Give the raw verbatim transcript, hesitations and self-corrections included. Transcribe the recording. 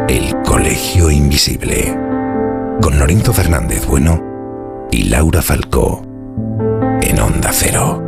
El Colegio Invisible, con Lorenzo Fernández Bueno y Laura Falcó, en Onda Cero.